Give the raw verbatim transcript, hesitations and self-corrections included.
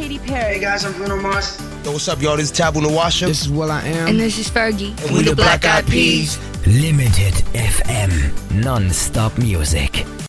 Katy Perry. Hey guys, I'm Bruno Mars. Yo, what's up, y'all? This is Tabu Nawasha. This is Will I Am. And this is Fergie. And we the Black Eyed Peas. Limited F M. Non-stop music.